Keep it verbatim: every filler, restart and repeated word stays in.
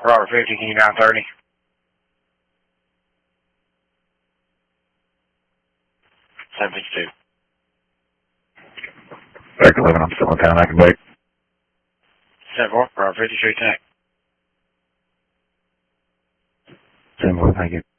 Robert fifty, can you nine thirty? seven fifty-two. Back eleven, I'm still in town, I can wait. seven four, Robert fifty, straight tonight. ten four, thank you.